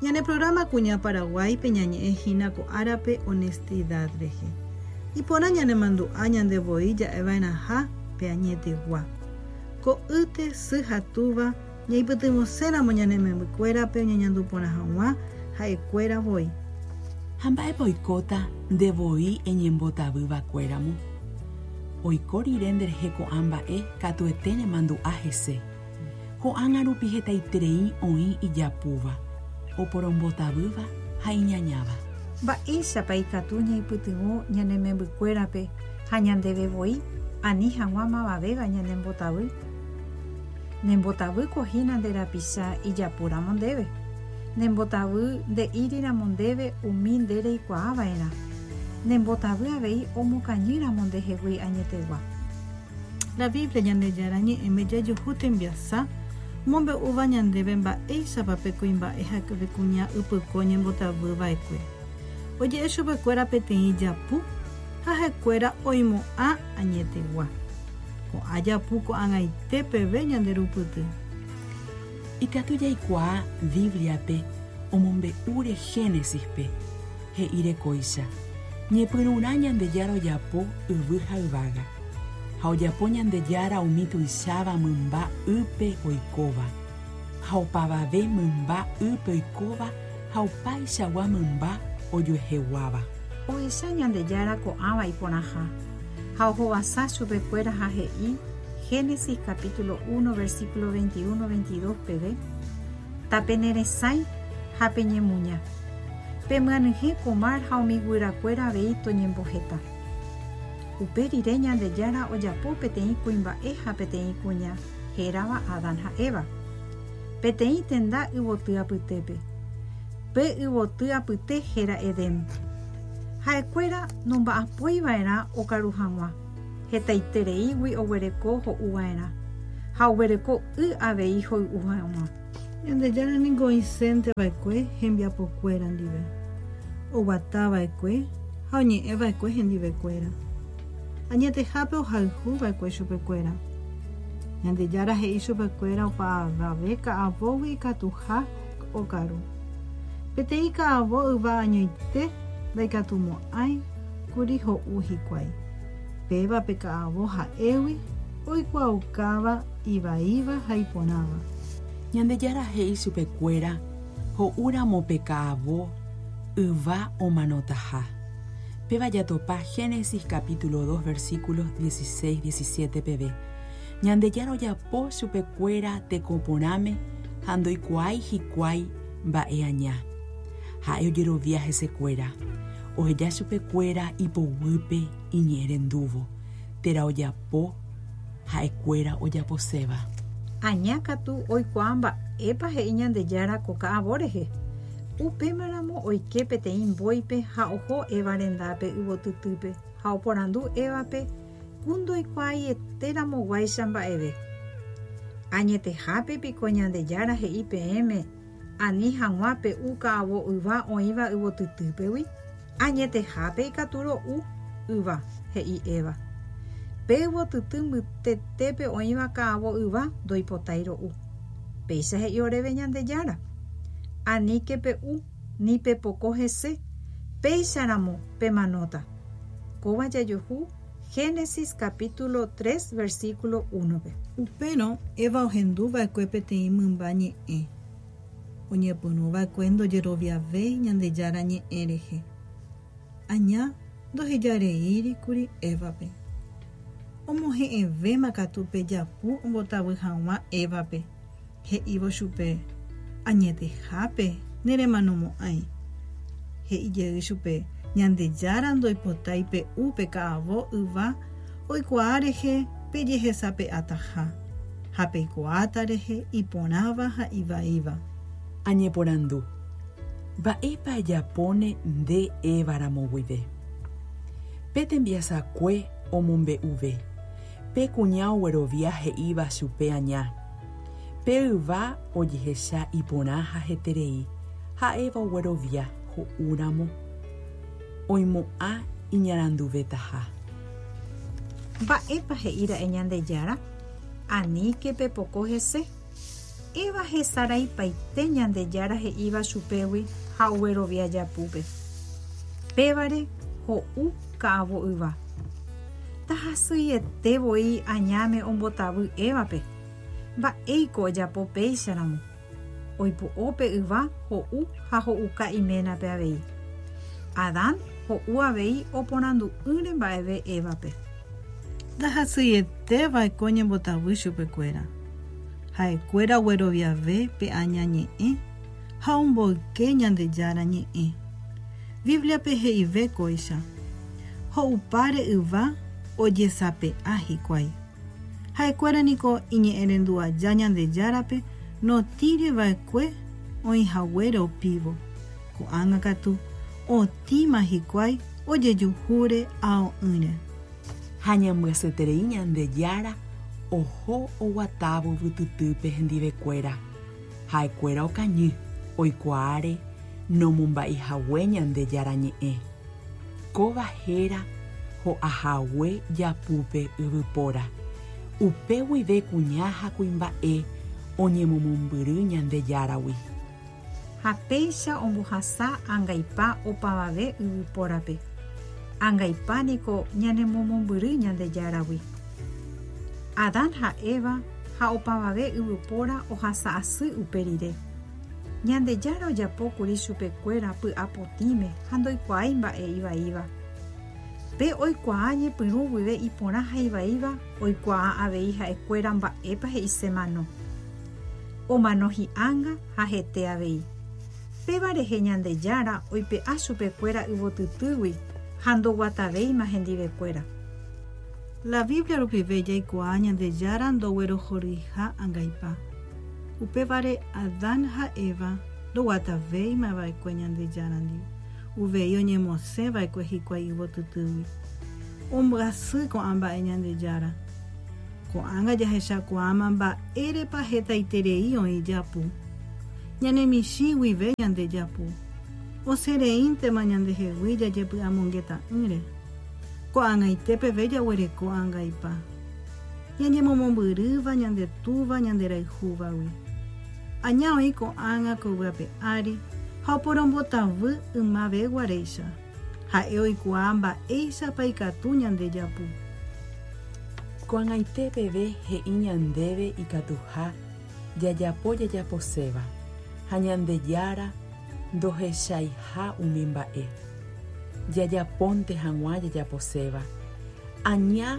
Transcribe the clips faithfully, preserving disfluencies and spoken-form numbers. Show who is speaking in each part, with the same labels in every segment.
Speaker 1: Y en el programa Cuña Paraguay peñañe ejina ko árape honestidad reje. Y por aña ne mandu añan de boilla evaina ja peañete gua. Ko ute su hatuba ña iputimo sena moñane me cuera pe ñañandu pona jawa ja ecuera voy.
Speaker 2: Hamba e boicota de boi eñembota viva cuéramo. Oikori render heko amba e katuetene mandu ajese. Ko angarupi hetaiterei oin ijapuva. O porombota viva ha iñañava.
Speaker 3: Ba isa pa ikatu ña iputimo ñane me cuera pe ha ñandeve boi ani jawa ma babega ñane mbotavi. Nembotavi kohina de rapisa ijapura mondeve. Nembotavi de irira mondeve umin dere ikuavaera. Nembotavi avei omokañira mondehegui añetegua.
Speaker 1: La Biblia ñande yarañe emeya yuhuten biasa mombe uva ñandeve mba'éicha pape mba'e hakeve kuña ypyko ñembotavi vaekue. Oje'e chupekuéra peteĩ japu ha hekuéra oimo'ã añetegua. Ko ajapu ko ag̃aite peve ñanderupyty.
Speaker 2: Ikatu jaikuaa Bibliape omombe'úre Génesispe he'irekóicha ñepyrũrã Ñandejára ojapo yvy ha yvága ha ojapo Ñandejára umi tuicháva mymba ype oikóva ha opavave mymba ype oikóva ha opaichagua mymba ojueheguáva.
Speaker 3: Oicha Ñandejára ko'ãva iporãha ha ohovasa chupekuéra ha he'i Génesis capítulo uno versículo veintiuno veintidós peve tapeneresãi ha peñemuña pemyanyhẽ ko mar ha umi guyrakuéra avei toñemboheta. Uperire Ñandejára ojapo peteĩ kuimba'e ha peteĩ kuña hérava Adán ha Eva. Peteĩ tenda yvoty apytépe. Pe yvoty apyte héra Edén. Ha'ekuéra nomba'apoiva'erã okaru hag̃ua. Hetaitereígui oguereko ho'uva'erã. Ha oguereko y avei hoy'u hag̃ua.
Speaker 1: Ñandejára niko oisẽnte vaekue hembiapokuéra ndive. Oguata vaekue ha oñe'ẽ vaekue hendivekuéra. Añetehápe ohayhu vaekue chupekuéra. Ñandejára he'i chupekuéra opavave ka'avógui ikatuha okaru. Peteĩ ka'avo yva añoite ndaikatumo'ãi kuri ho'u hikuái. Péva pe ka'avo ha'égui oikuaukáva ivaíva ha iporãva.
Speaker 2: Ñandejára he'i chupekuéra ho'úramo pe ka'avo yva omanotaha. Péva jatopa Génesis capítulo dos versículos dieciséis diecisiete peve. Ñandejára ojapo chupekuéra tekoporãme ha ndoikuaái hikuái mba'e aña. Ha'e ojerovia hesekuéra. Oheja chupekuéra ipoguýpe iñe'ẽrendúvo. Térã ojapo ha'ekuéra ojaposéva.
Speaker 3: Aña katu oikuaa mba'épa he'i Ñandejára ko ka'avo rehe. Upémaramo oike peteĩ mbóipe ha oho Eva rendápe yvotytýpe ha oporandu Évape ku ndoikuaaietéramo guáicha mba'eve. Añetehápe piko Ñandejára he'i peẽme ani hag̃uápe u ka'avo yva oĩva yvotytýpegui. Añetehápe ikaturo'u yva he'i Eva. Pe yvotyty mbytetépe oĩva ka'avo yva ndoipotái ro'u. Péicha he'i oréve Ñandejára. Aníke pe'u ni pepoko hese péicharamo pemanóta. Kóva jajuhu Génesis capítulo tres versículo uno.
Speaker 1: Upérõ Eva ohendu vaekue peteĩ mymba ñe'ẽ. Oñepyrũ vaekue ndojeroviavéi Ñandejára ñe'ẽ rehe. Aña ndohejareírikuri Évape. Omohe'ẽvéma katu pe japu ombotavy hag̃ua Évape. He'ívo chupe añetehápe neremanomo'ãi. He'ijey chupe Ñandejára ndoipotái pe'u pe ka'avo yva oikuaa rehe pejehesápe ataha. Ha peikuaáta rehe iporãva ha ivaíva.
Speaker 2: Añeporandu. Mba'épa ejapóne nde Évaramo guive. Pe tembiasakue omombe'uve. Pe kuña oguerovia he'íva chupe aña. Pe yva ojehecha iporã ha heterei. Ha'éva oguerovia ho'úramo oimo'ã iñaranduvetaha.
Speaker 3: Mba'épa he'íra'e Ñandejára. Aníke pepoko hese. Mba'éva hesaraipaite Ñandejára he'íva chupégui ha oguerovia japúpe. Pévare ho'u ka'avo yva. Tahasýietevoi añáme ombotavy Évape. Mba'éiko ojapo péicharamo. Oipo'ópe yva ho'u ha ho'ukaiménape avei. Adán ho'u avei oporandu'ýre mba'eve Évape.
Speaker 1: Ndahasýieteva'ekó ñembotavy chupekuéra. Ha'ekuéra ogueroviave pe aña ñe'ẽ ha omboyke Ñandejára ñe'ẽ. Bibliape he'ive kóicha. Ho'upáre yva ojesape'a hikuái. Ha'ekuéra niko iñe'ẽrenduaja Ñandejárape notíreva'ekue oĩhaguére opívo. Ko'ág̃a katu otíma hikuái ojejuhúre ao'ỹre.
Speaker 2: Ha ñamyasýterei Ñandejára oho oguatávo vytytýpe hendivekuéra. Ha'ekuéra okañy oikuaáre nomomba'eihague Ñandejára ñe'ẽ. Kovahéra ho'ahague japúpe yvypóra. Upe guive kuña ha kuimba'e oñemomombyry Ñandejárawi.
Speaker 3: Ha péicha ombohasa ãngaipa opavave yvypórape. Ãngaipániko ñanemomombyry Ñandejárawi. Adán ha Éva ha opavave yvypóra ohasa asy upe rire. Ñandejára ojapókuri chupekuéra py'apotĩme ha ndoikuaái mba'e ivaíva. Pe oikuaa ñepyrũ guive iporã ha ivaíva oikuaa avei ha'ekuéra mba'épa he'isemano. Omano hi'ãnga ha hete avei. Péva rehe Ñandejára oipe'a chupekuéra yvotytýgui ha ndoguatavéima hendivekuéra.
Speaker 1: La Biblia rupive jaikuaa Ñandejára ndoguerohoryha ãngaipa. Upévare Adán ha Éva ndoguatavéimava'ekue Ñandejára ndive. Uvei oñemosẽva'ekue hikuái yvotytýgui. Ombyaty ko'ã mba'e Ñandejára. Ko'ág̃a jahechakuaáma mba'érepa hetaiterei oĩ japu. Ñanemichĩ guive ñandejapu. Osẽreíntema ñandehegui jajepy'amongeta'ỹre. Ko'ag̃aite peve jaguereko ãngaipa. Ñañemomombyryva ñandetúva ñanderaihúvagui. Aña oĩ ko'ág̃a ko'yguape ári ha oporombotavy ymaveguaréicha. Ha'e oikuaa mba'éichapa ikatu ñandejapu.
Speaker 2: Ko'ag̃aite peve he'i ñandéve ikatuha jajapo jajaposéva. Ha Ñandejára ndohechaiha umi mba'e. Jajapónte hag̃ua jajaposéva. Aña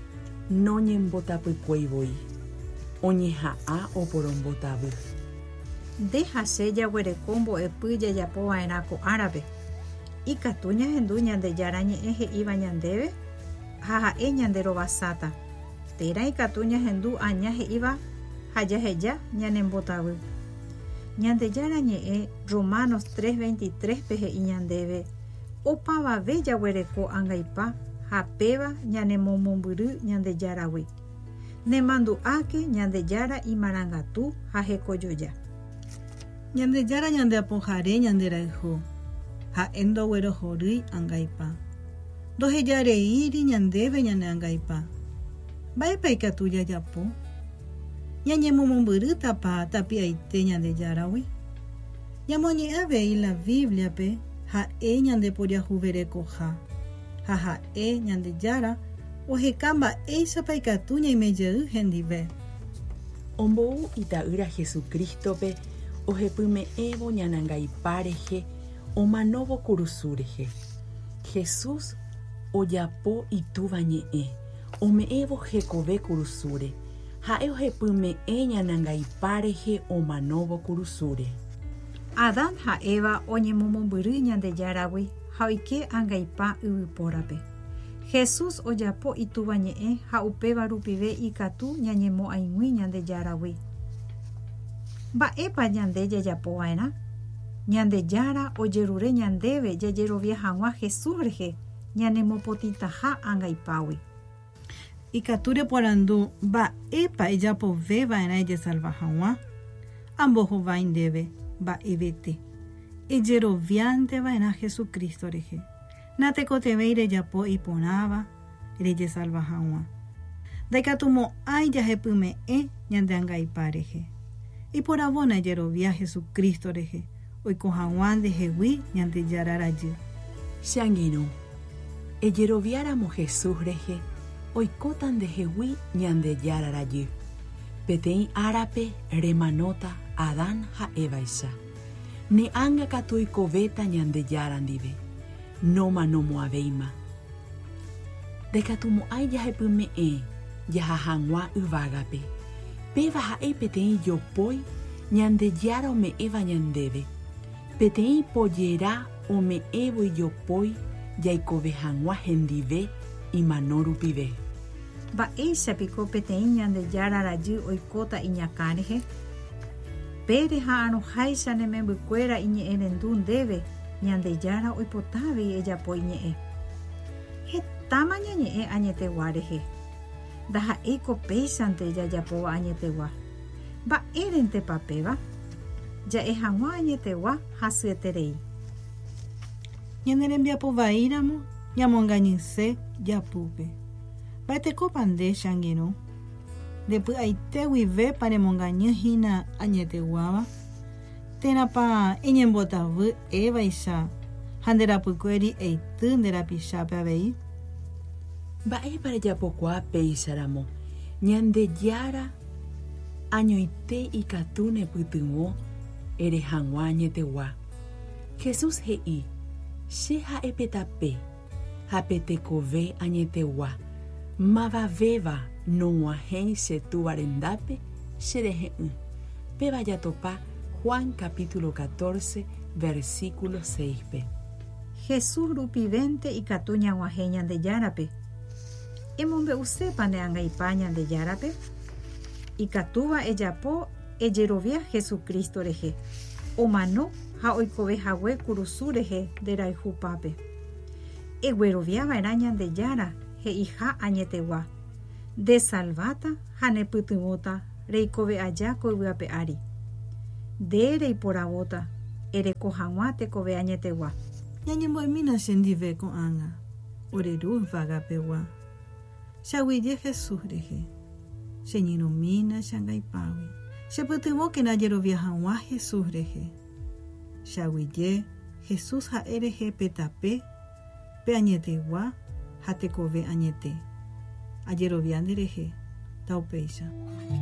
Speaker 2: noñembotapykuéivoi. Oñeha'ã oporombotavy.
Speaker 3: Ndehase jaguereko mbo'epy jajapova'erã ko'árape. Ikatu ñahendu Ñandejára ñe'ẽ he'íva ñandéve ha ha'e ñanderovasáta. Térã ikatu ñahendu aña he'íva ha jaheja ñanembotavy. Ñandejára ñe'ẽ Romanos tres veintitrés pe he'i ñandéve opavave jaguereko ãngaipa ha péva ñanemomombyry Ñandejárawi. Nemandu'áke Ñandejára imarangatu ha hekojoja.
Speaker 1: Ñandejára ñandeapohare ñanderayhu. Ha'e ndoguerohory ãngaipa. Ndohejareíri ñandéve ñane ãngaipa. Mba'épa ikatu jajapo. Ñañemomombyrytapa tapiaite Ñandejárawi. Ñamoñe'ãvei la Bibliape ha'e ñandeporiahuverekoha. Ha ha'e Ñandejára oheka mba'éichapa ikatu ñaimejey hendive.
Speaker 2: Ombo'u ita'ýra Jesukristope ohepyme'ẽvo ñanangaipa rehe omanóvo kurusu rehe. Jesús ojapo itúva ñe'ẽ ome'ẽvo hekove kurusúre ha'e ohepyme'ẽ ñanangaipa rehe omanóvo kurusúre.
Speaker 3: Adán ha Éva oñemomombyry Ñandejárawi ha oike ãngaipa yvypórape. Jesús ojapo itúva ñe'ẽ ha upéva rupive ikatu ñañemo'ãig̃ui Ñandejárawi. Mba'épa ñande jajapova'erã? Ñandejára ojerure ñandéve jajerovia hag̃ua Jesús rehe ñanemopotĩtaha ãngaipágui.
Speaker 1: Ikatu reporandu mba'épa ejapoveva'erã ejesalva hag̃ua. Ambohovái ndéve mba'evete. Ejeroviánteva'erã Jesukristo rehe. Natekotevẽi rejapo iporãva rejesalva hag̃ua. Ndaikatumo'ãi jahepyme'ẽ ñandeangaipa rehe. y por abona yerovia Jesucristo reje, hoy cojaguán de jehui ñante yararayu.
Speaker 2: Shanginu, e yeroviáramo Jesús reje, hoy cotan de jehui ñande yararayu. Petein árape remanota Adán ha Evaisa. Ne anga katui koveta ñande yarandive. No manomo aveima. De katumo ay yahepime e, yahahangwa uvagape. Peva ha e petein yopoi, ñande yara o me eva ñandeve. Petein pollera o me evo yopoi, yaikove-hangwa hendive y manorupive.
Speaker 3: Va eisa pico petein ñande yara rayu oikota iñakareje. Pere ha anu haisa ne me bukuera iñe erendun debe, ñande yara oipotave ella po iñe. He tama ñañe añete guareje. Daja eco peisante ya yapo añete gua. Va erente papeva. Ya e hangwa añete gua hasieterei.
Speaker 1: Ñande envia po vaíramo, ñamongañise yapupe. Va te copande shangino. Después hay te vive para mongaño hina añete guava. Tena pa eñembotavu eva isha. Handera puqueri e tundera pishape avei.
Speaker 2: Va e para yapokua peisaramo. Ñande yara añoite y katune putumo ere hangwa añete gua. Jesús hei. Sheha epetape. Hapete kove añete gua. Mava veva. No ajen se tu arendape, se deje un. Peba ya topa Juan capítulo catorce, versículo seis p.
Speaker 3: Jesús rupivente y catuña guajeñan de yarape. Emombe usted paneanga y pañan de yarape. Y catuba ella po eyerovia Jesucristo reje. O mano ha oikobe hawe kurusureje de raijupape. Eguerovia vairañan de yara he hija añetegua. De salvata hane putumota reikove allá koibuape ari. De rei porabota ere kohanguate kove añetegua.
Speaker 1: Ñañemboemina shendive con anga. Oreru vagapewa. Shawiye Jesús reje. Sheñinomina shangaipawi. Sheputumo que nayero viajangwa Jesús reje. Shawiye Jesús ha ereje petape. Pe añetegua ha tekove añete. Ayerovian dereje, taupeisa.